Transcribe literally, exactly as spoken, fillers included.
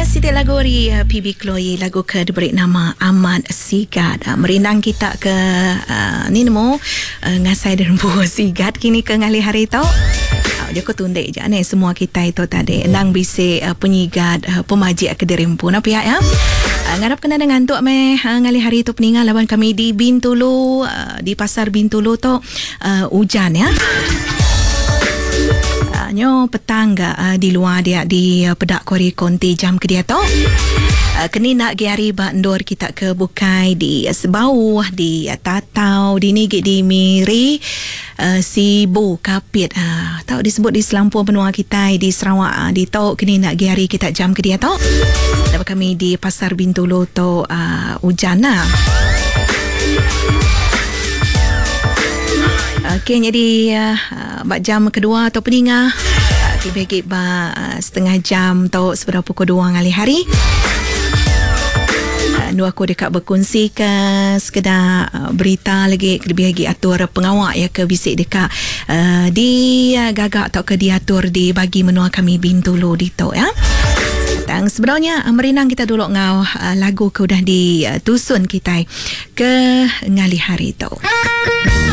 Siti lagu dari uh, P B Chloe, lagu ke diberi nama Aman Sigat. Uh, merindang kita ke uh, ni nemo uh, ngasai derempu sigat kini ke ngali hari tau. Uh, dia ko tundek je ni semua kita itu tadi nang bisi uh, penyigat uh, pemaji ke derempu na pihak ya. Uh, ngarap kena dengan tu me uh, ngali hari tu peninggal lawan kami di Bintulu, uh, di pasar Bintulu tu uh, hujan ya. Nyo petangga uh, di luar dia di uh, pedak kori konti jam ke dia tu uh, kini nak giari bandor kita ke bukai di uh, sebau di uh, tatau di ni di miri uh, sibu kapit uh, tahu disebut di Selampur benua kita di Sarawak uh, di tau kini nak giari kita jam ke dia tu dapat kami di pasar Bintulu tu uh, hujan lah. Okey, jadi uh, bak jam kedua atau peningah uh, lebih ba uh, setengah jam atau seberapa pukul dua ngali hari. Uh, dua aku dekat berkongsi ke sekedar uh, berita lagi lebih lagi atur pengawak ya ke bisik dekat uh, di uh, gagak atau ke diatur di bagi menua kami Bintulu dito ya. Dan sebenarnya merinang kita dulu ngau uh, lagu ke udah di uh, tusun kita ke ngali hari tu.